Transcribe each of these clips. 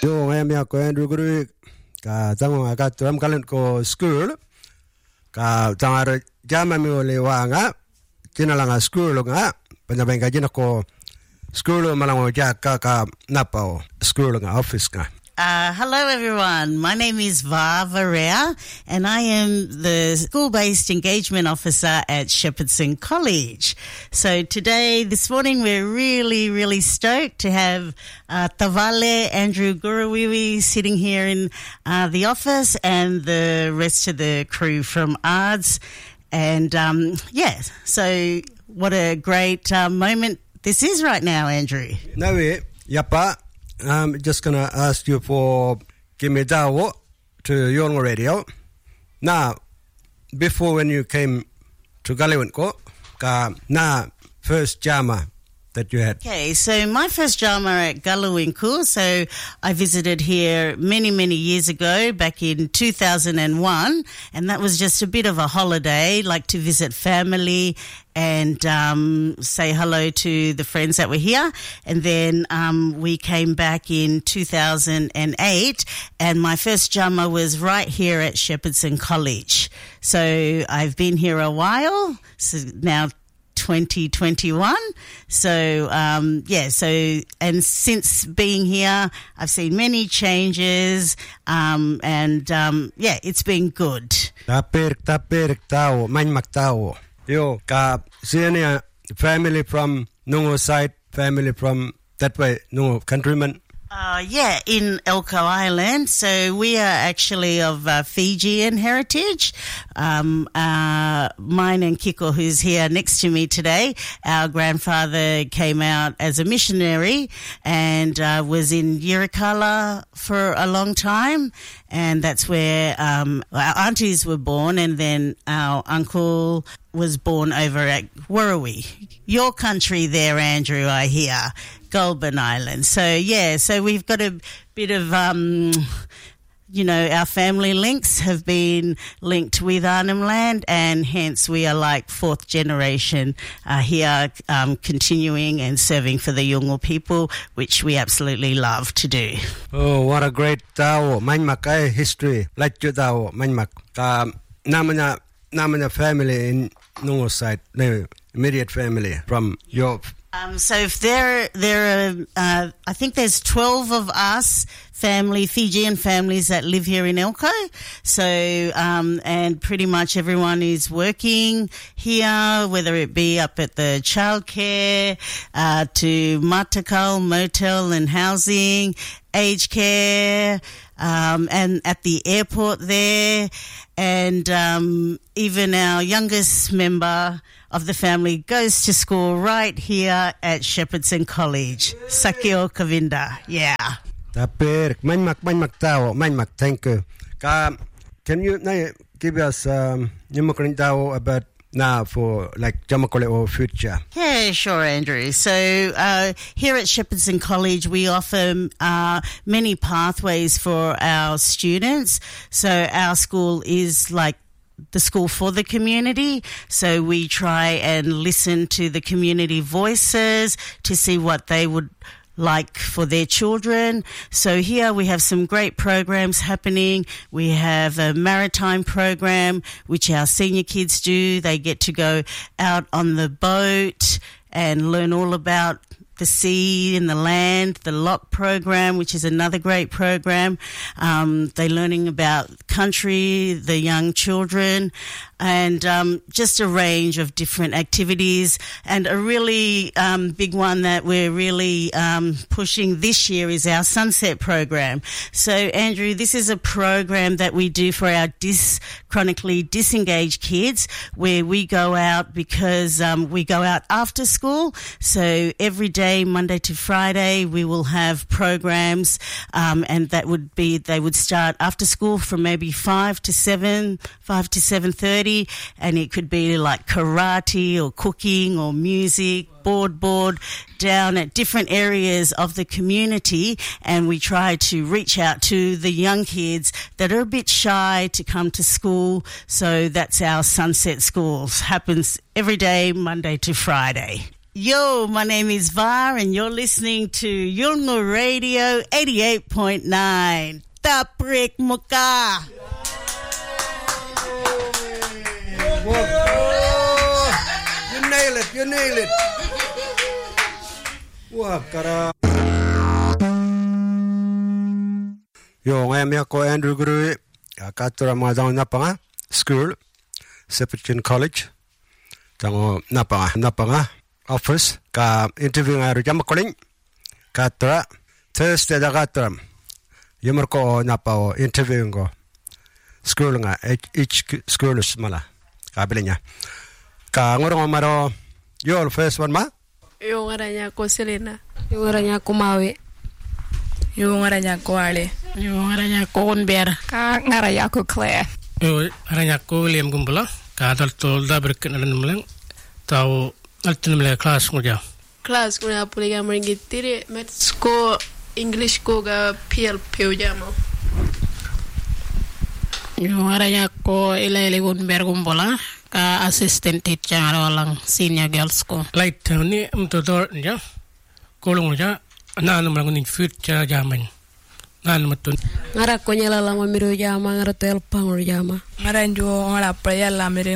Yo ngayon ko Andrew Guru ka tango ka tuam kalan ko school ka tangar jama mi ole wanga tinalanga school nga panabay ka jina ko school malango jaka ka napao school nga office nga. Hello, everyone. My name is Vava Rea, and I am the School-Based Engagement Officer at Shepherdson College. So this morning, we're really, really stoked to have Tavale Andrew Guruwiwi sitting here in the office and the rest of the crew from ARDS. And, so what a great moment this is right now, Andrew. Nawe, yapa. I'm just going to ask you for Kimidawo to Young Radio. Now, before when you came to Galiwinko, na first jama that you had. Okay, so my first jama at Galiwinko, so I visited here many, many years ago, back in 2001, and that was just a bit of a holiday, like to visit family and say hello to the friends that were here. And then we came back in 2008, and my first jama was right here at Shepherdson College. So I've been here a while, so now 2021. So, and since being here, I've seen many changes, it's been good. Tapirik tao, manmak tao. Yo, ka senior family from Nungo side, family from that way, Nungo countrymen. In Elcho Island. So we are actually of Fijian heritage. Mine and Kiko, who's here next to me today, our grandfather came out as a missionary and was in Yirrkala for a long time. And that's where our aunties were born, and then our uncle was born over at Werribee. Your country there, Andrew, I hear. Goulburn Island. So we've got a bit of, our family links have been linked with Arnhem Land, and hence we are like fourth generation here, continuing and serving for the Yolngu people, which we absolutely love to do. Oh, what a great tao, manmak history, like you tao, manmak. Namanya family in Nungo side, no, immediate family from your. So if there are, I think there's 12 of us Fijian families that live here in Elcho. So, and pretty much everyone is working here, whether it be up at the childcare, to Matakal, motel and housing, aged care, and at the airport there, and even our youngest member of the family goes to school right here at Shepherdson College. Sakio Kavinda, yeah. Tapir, manmak tao, manmak, thank you. Can you give us tao about now for like Jamakole or future? Yeah, sure, Andrew. So here at Shepherdson College, we offer many pathways for our students. So our school is like the school for the community. So we try and listen to the community voices to see what they would like for their children. So here we have some great programs happening. We have a maritime program, which our senior kids do. They get to go out on the boat and learn all about the sea and the land. The LOC program, which is another great program. They're learning about country, the young children, and just a range of different activities. And a really big one that we're really pushing this year is our Sunset program. So, Andrew, this is a program that we do for our chronically disengaged kids, where we go out because we go out after school. So every day, Monday to Friday, we will have programs, and that would be, they would start after school from maybe 5 to 7:30, and it could be like karate or cooking or music, board down at different areas of the community, and we try to reach out to the young kids that are a bit shy to come to school. So that's our Sunset Schools. Happens every day, Monday to Friday. Yo, my name is Var and you're listening to Yolngu Radio 88.9. Taprik Muka. You nail it. Wah, kara. Yo, ngayon ako Andrew Guru, katura mga daw napanga school, Sepulchre College, tango napanga office ka interview nga ro jam calling katura Thursday da katura yumar ko napao interview ko school nga each school mala kabilinya ka ngoro maro yo first one ma yo ngaranya ko Selena yo ngaranya ko Mawe yo ngaranya ko Ale yo ngaranya ko Unber ka ngaranya ko Claire yo ngaranya ko William Gumbala ka dal tol da berken alan tau altinumle class nguja class kuna puliga mringitiri met sko English ko ga PL peujamo yo aranya ko ilele gun bergumbola ka assistant teacher walang senior girls ko light ni mtodor ja kolong ja nanum lang ni future jaman nanum tun ngara ko nyala la mamiru jama ngara tel pangor jama ngara njo ngara pa yalla mire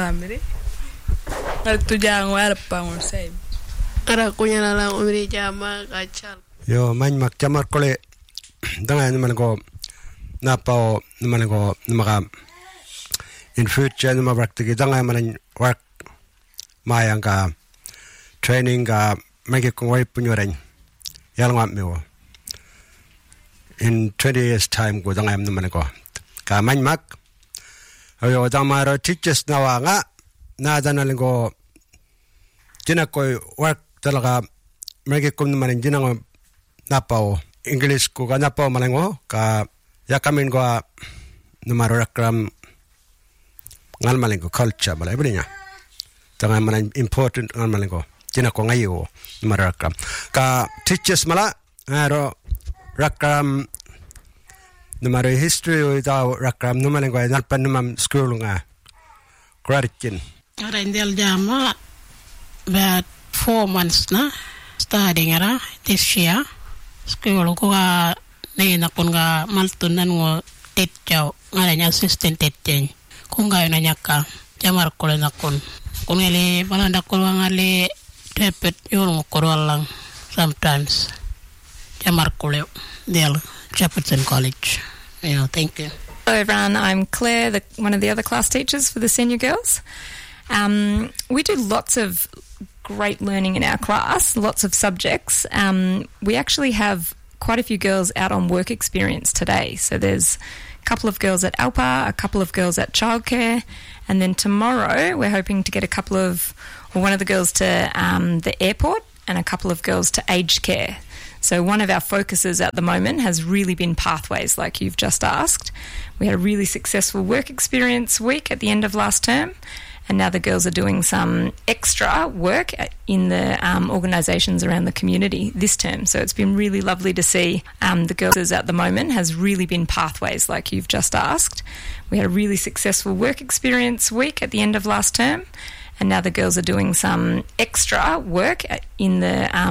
tu jangan warpa ngusai. Ara kunya la umri jama kachal. Yo man mak chamar kole dangan man ko napao man ko maka in future ma praktik dangan man work mayang ka training ka magi ko wai punyoren yalngam mewo in 20 years time ko dangan man ko ka man mak ayo damaro teachers nawanga na danaling ko jina ko work talaga mergi kum naman jina ko napao English ko ka napao malango ka yakamin ko numaro rakram ngal malango culture balay balinya tanga man important ngal malango jina ko ngayo numaro rakram ka teachers mala aro rakram numaro history without rakram numalango nalpan numam school nga Gradikin ara indel jama about 4 months na studying ara this year school ko ga na kun ga maltunan ngo teacher ngala assistant teacher kung ga na nyaka jamar ko na kun ele balanda ko ngale repet yung ko lang sometimes jamar ko le del Shepherdson College. Thank you. Hello everyone, I'm Claire, one of the other class teachers for the senior girls. We do lots of great learning in our class, lots of subjects. We actually have quite a few girls out on work experience today. So there's a couple of girls at Alpa, a couple of girls at childcare, and then tomorrow we're hoping to get one of the girls to the airport and a couple of girls to aged care. So one of our focuses at the moment has really been pathways, like you've just asked. We had a really successful work experience week at the end of last term, and now the girls are doing some extra work in the organisations around the community this term. So it's been really lovely to see the girls at the moment has really been pathways, like you've just asked. We had a really successful work experience week at the end of last term, and now the girls are doing some extra work in the